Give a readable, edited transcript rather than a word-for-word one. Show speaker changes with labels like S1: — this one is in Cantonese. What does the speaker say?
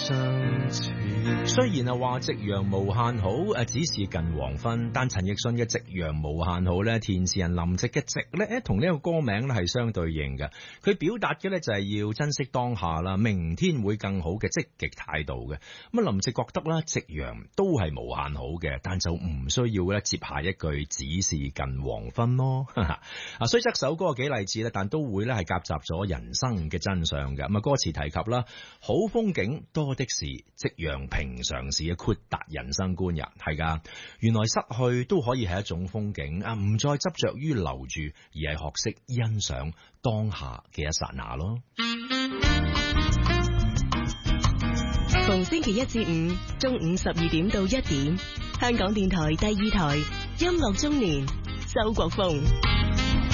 S1: 相似。
S2: 雖然係話夕陽無限好，只是近黃昏，但陳奕迅嘅夕陽無限好咧，填詞人林夕嘅夕咧，同呢個歌名咧係相對應嘅。佢表達嘅咧就係要珍惜當下啦，明天會更好嘅積極態度嘅。咁啊，林夕覺得啦，夕陽都係無限好嘅，但就唔需要咧接下一句只是近黃昏咯。啊，雖則首歌幾勵志咧，但都會咧係夾雜咗人生嘅真相嘅。咁啊，歌詞提及啦，好風景多的是，夕陽平常事嘅豁達人生觀呀，係噶。原來失去都可以係一種風景啊，唔再執着於留住，而係學識欣賞當下嘅一剎那咯。
S3: 逢星期一至五中午12點到1點，香港電台第2台音樂中年，周國峰。